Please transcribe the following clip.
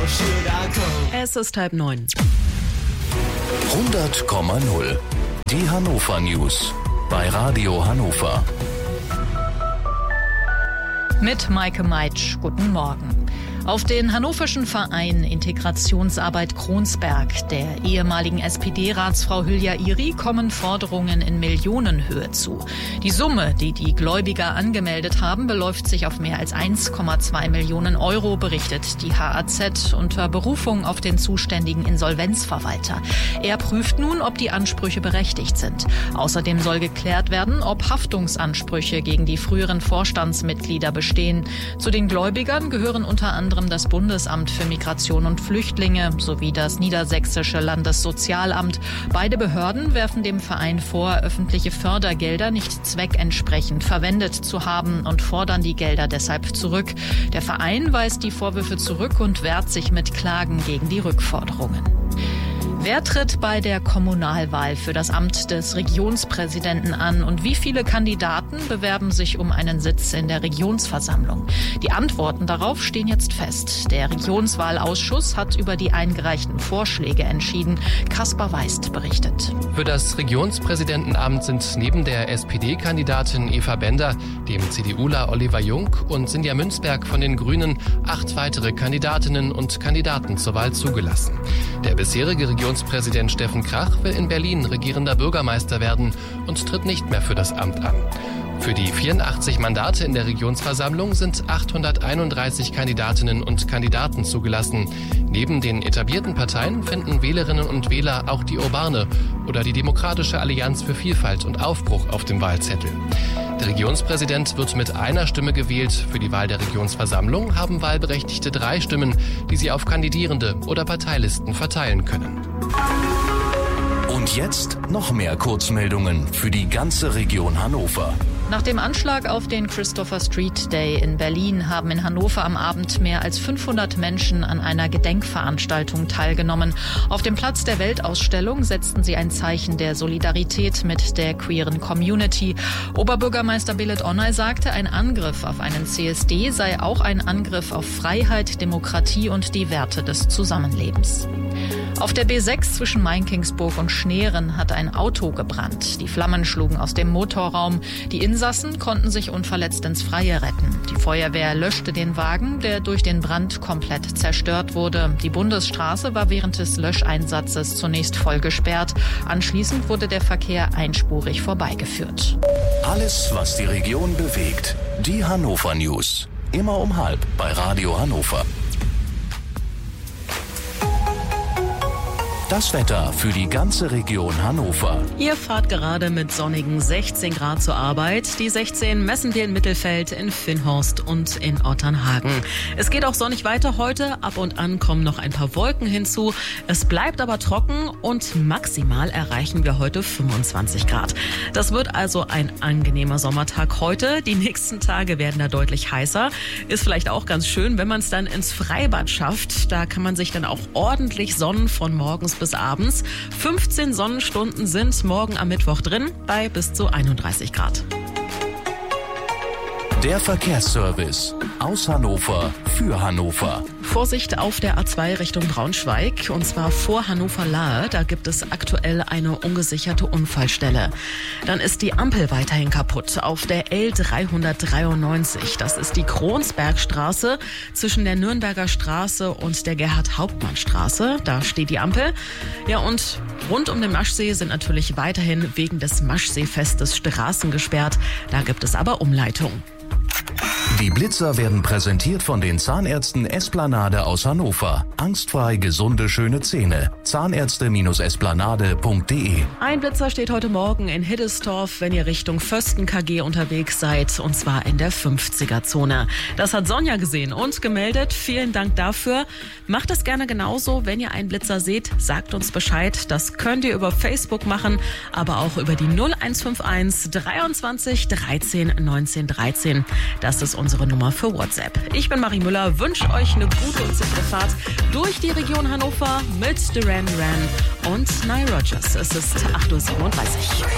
Es ist 8:30. 100,0. Die Hannover News bei Radio Hannover. Mit Maike Meitsch, guten Morgen. Auf den hannoverschen Verein Integrationsarbeit Kronsberg der ehemaligen SPD-Ratsfrau Hülya Iri kommen Forderungen in Millionenhöhe zu. Die Summe, die die Gläubiger angemeldet haben, beläuft sich auf mehr als 1,2 Millionen Euro, berichtet die HAZ unter Berufung auf den zuständigen Insolvenzverwalter. Er prüft nun, ob die Ansprüche berechtigt sind. Außerdem soll geklärt werden, ob Haftungsansprüche gegen die früheren Vorstandsmitglieder bestehen. Zu den Gläubigern gehören unter anderem das Bundesamt für Migration und Flüchtlinge sowie das Niedersächsische Landessozialamt. Beide Behörden werfen dem Verein vor, öffentliche Fördergelder nicht zweckentsprechend verwendet zu haben und fordern die Gelder deshalb zurück. Der Verein weist die Vorwürfe zurück und wehrt sich mit Klagen gegen die Rückforderungen. Wer tritt bei der Kommunalwahl für das Amt des Regionspräsidenten an und wie viele Kandidaten bewerben sich um einen Sitz in der Regionsversammlung? Die Antworten darauf stehen jetzt fest. Der Regionswahlausschuss hat über die eingereichten Vorschläge entschieden. Kaspar Weist berichtet. Für das Regionspräsidentenamt sind neben der SPD-Kandidatin Eva Bender, dem CDUler Oliver Jung und Sinja Münzberg von den Grünen 8 weitere Kandidatinnen und Kandidaten zur Wahl zugelassen. Der bisherige Regionspräsident Steffen Krach will in Berlin regierender Bürgermeister werden und tritt nicht mehr für das Amt an. Für die 84 Mandate in der Regionsversammlung sind 831 Kandidatinnen und Kandidaten zugelassen. Neben den etablierten Parteien finden Wählerinnen und Wähler auch die Urbane oder die Demokratische Allianz für Vielfalt und Aufbruch auf dem Wahlzettel. Der Regionspräsident wird mit einer Stimme gewählt. Für die Wahl der Regionsversammlung haben Wahlberechtigte 3 Stimmen, die sie auf Kandidierende oder Parteilisten verteilen können. Und jetzt noch mehr Kurzmeldungen für die ganze Region Hannover. Nach dem Anschlag auf den Christopher Street Day in Berlin haben in Hannover am Abend mehr als 500 Menschen an einer Gedenkveranstaltung teilgenommen. Auf dem Platz der Weltausstellung setzten sie ein Zeichen der Solidarität mit der queeren Community. Oberbürgermeister Belit Onay sagte, ein Angriff auf einen CSD sei auch ein Angriff auf Freiheit, Demokratie und die Werte des Zusammenlebens. Auf der B6 zwischen Mainkingsburg und Schneeren hat ein Auto gebrannt. Die Flammen schlugen aus dem Motorraum. Die Insassen konnten sich unverletzt ins Freie retten. Die Feuerwehr löschte den Wagen, der durch den Brand komplett zerstört wurde. Die Bundesstraße war während des Löscheinsatzes zunächst voll gesperrt. Anschließend wurde der Verkehr einspurig vorbeigeführt. Alles, was die Region bewegt. Die Hannover News. Immer um 12:30 bei Radio Hannover. Das Wetter für die ganze Region Hannover. Ihr fahrt gerade mit sonnigen 16 Grad zur Arbeit. Die 16 messen wir in Mittelfeld, in Finnhorst und in Otternhagen. Es geht auch sonnig weiter heute. Ab und an kommen noch ein paar Wolken hinzu. Es bleibt aber trocken und maximal erreichen wir heute 25 Grad. Das wird also ein angenehmer Sommertag heute. Die nächsten Tage werden da deutlich heißer. Ist vielleicht auch ganz schön, wenn man es dann ins Freibad schafft. Da kann man sich dann auch ordentlich sonnen von morgens bis abends. 15 Sonnenstunden sind morgen am Mittwoch drin bei bis zu 31 Grad. Der Verkehrsservice aus Hannover für Hannover. Vorsicht auf der A2 Richtung Braunschweig, und zwar vor Hannover-Lahe. Da gibt es aktuell eine ungesicherte Unfallstelle. Dann ist die Ampel weiterhin kaputt auf der L393. Das ist die Kronsbergstraße zwischen der Nürnberger Straße und der Gerhard-Hauptmann-Straße. Da steht die Ampel. Ja, und rund um den Maschsee sind natürlich weiterhin wegen des Maschseefestes Straßen gesperrt. Da gibt es aber Umleitung. Die Blitzer werden präsentiert von den Zahnärzten Esplanade aus Hannover. Angstfrei gesunde, schöne Zähne. Zahnärzte-esplanade.de. Ein Blitzer steht heute Morgen in Hiddestorf, wenn ihr Richtung Vösten KG unterwegs seid, und zwar in der 50er-Zone. Das hat Sonja gesehen und gemeldet. Vielen Dank dafür. Macht es gerne genauso. Wenn ihr einen Blitzer seht, sagt uns Bescheid. Das könnt ihr über Facebook machen, aber auch über die 0151 23 13 19 13. Das ist unsere Nummer für WhatsApp. Ich bin Marie Müller, wünsche euch eine gute und sichere Fahrt durch die Region Hannover mit Duran Duran und Nile Rodgers. Es ist 8:37 Uhr.